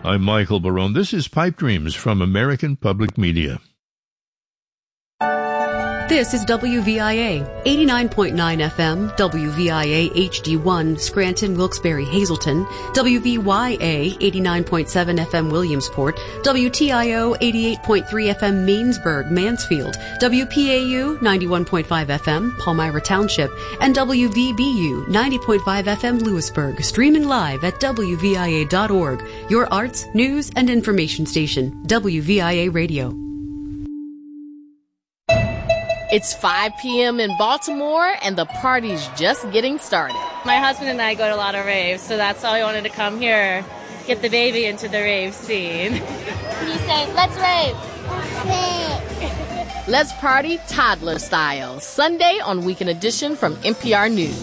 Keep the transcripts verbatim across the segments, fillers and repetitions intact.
I'm Michael Barone. This is Pipe Dreams from American Public Media. This is W V I A, eighty-nine point nine F M, W V I A H D one, Scranton, Wilkes-Barre, Hazleton, W V Y A, eighty-nine point seven F M, Williamsport, W T I O, eighty-eight point three F M, Mainsburg, Mansfield, W P A U, ninety-one point five F M, Palmyra Township, and W V B U, ninety point five F M, Lewisburg, streaming live at W V I A dot org, your arts, news, and information station, W V I A Radio. It's five p.m. in Baltimore, and the party's just getting started. My husband and I go to a lot of raves, so that's why we wanted to come here, get the baby into the rave scene. He said, let's rave. Let's party toddler style, Sunday on Weekend Edition from N P R News.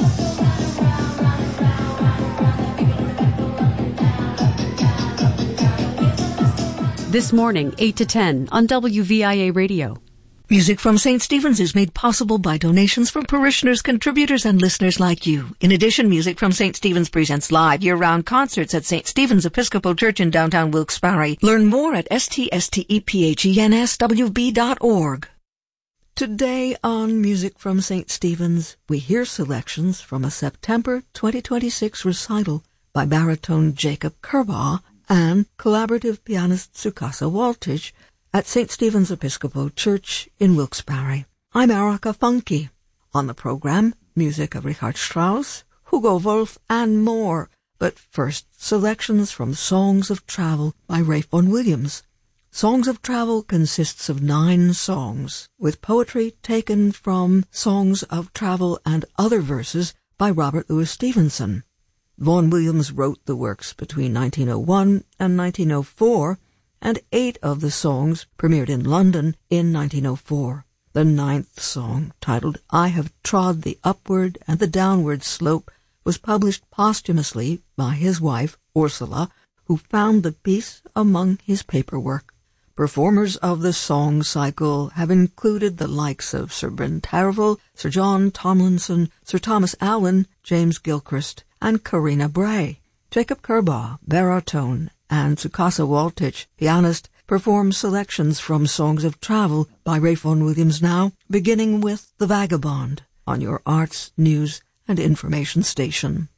This morning, eight to ten on W V I A Radio. Music from Saint Stephen's is made possible by donations from parishioners, contributors, and listeners like you. In addition, Music from Saint Stephen's presents live year-round concerts at Saint Stephen's Episcopal Church in downtown Wilkes-Barre. Learn more at S T S T E P H E N S W B dot org. Today on Music from Saint Stephen's, we hear selections from a September twenty twenty-six recital by baritone Jacob Kerbaugh and collaborative pianist Tsukasa Waltich at Saint Stephen's Episcopal Church in Wilkes-Barre. I'm Erica Funke. On the program, music of Richard Strauss, Hugo Wolf, and more. But first, selections from Songs of Travel by Ralph Vaughan Williams. Songs of Travel consists of nine songs, with poetry taken from Songs of Travel and Other Verses by Robert Louis Stevenson. Vaughan Williams wrote the works between nineteen oh one and nineteen oh four, and eight of the songs premiered in London in nineteen oh four. The ninth song, titled I Have Trod the Upward and the Downward Slope, was published posthumously by his wife, Ursula, who found the piece among his paperwork. Performers of the song cycle have included the likes of Sir Bryn Terfel, Sir John Tomlinson, Sir Thomas Allen, James Gilchrist, and Karina Bray. Jacob Kerbaugh, baritone, and Tsukasa Waltich, pianist, perform selections from Songs of Travel by Ralph Vaughan Williams now, beginning with The Vagabond on your arts, news, and information station.